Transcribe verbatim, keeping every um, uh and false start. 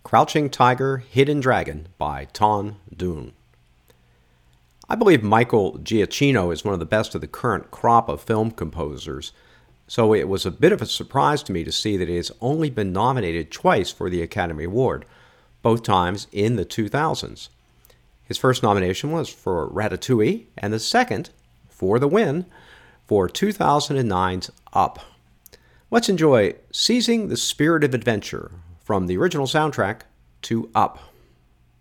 Crouching Tiger, Hidden Dragon by Ton Dune. I believe Michael Giacchino is one of the best of the current crop of film composers, so it was a bit of a surprise to me to see that he has only been nominated twice for the Academy Award, both times in the two thousands. His first nomination was for Ratatouille, and the second, for the win, for two thousand nine's Up. Let's enjoy Seizing the Spirit of Adventure from the original soundtrack to Up.